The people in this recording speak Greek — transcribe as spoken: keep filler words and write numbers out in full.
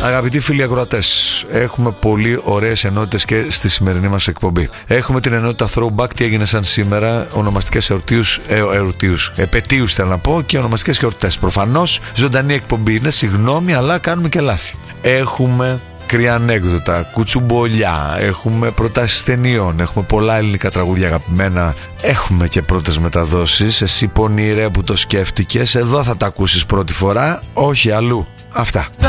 Αγαπητοί φίλοι ακροατές, έχουμε πολύ ωραίες ενότητες και στη σημερινή μας εκπομπή. Έχουμε την ενότητα Throwback, τι έγινε σαν σήμερα, ονομαστικές εορτίους, ε, εορτίους, επετίους θέλω να πω, και ονομαστικές εορτές. Προφανώς ζωντανή εκπομπή είναι, συγγνώμη, αλλά κάνουμε και λάθη. Έχουμε κρύα ανέκδοτα, κουτσουμπολιά, έχουμε προτάσεις ταινιών, έχουμε πολλά ελληνικά τραγούδια αγαπημένα, έχουμε και πρώτες μεταδόσεις. Εσύ πονηρέ που το σκέφτηκες, εδώ θα τα ακούσεις πρώτη φορά, όχι αλλού. Αυτά.